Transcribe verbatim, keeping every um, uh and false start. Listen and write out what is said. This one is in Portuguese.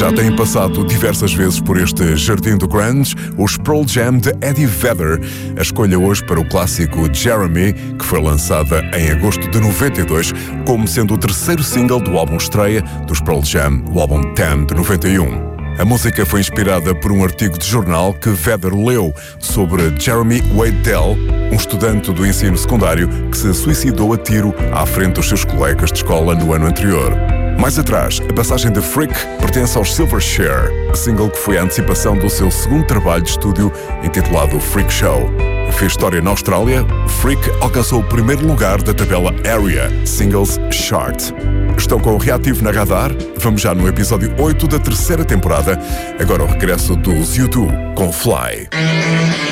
Já têm passado diversas vezes por este jardim do grunge, os Pearl Jam de Eddie Vedder. A escolha hoje para o clássico Jeremy, que foi lançada em agosto de noventa e dois, como sendo o terceiro single do álbum estreia dos Pearl Jam, o álbum dez de noventa e um. A música foi inspirada por um artigo de jornal que Vedder leu sobre Jeremy Wade Dell, um estudante do ensino secundário que se suicidou a tiro à frente dos seus colegas de escola no ano anterior. Mais atrás, a passagem de Freak pertence aos Silverchair, single que foi a antecipação do seu segundo trabalho de estúdio intitulado Freak Show. Fez história na Austrália, Freak alcançou o primeiro lugar da tabela Area Singles Chart. Estão com o Reativo na Radar? Vamos já no episódio oito da terceira temporada, agora o regresso dos U dois com Fly.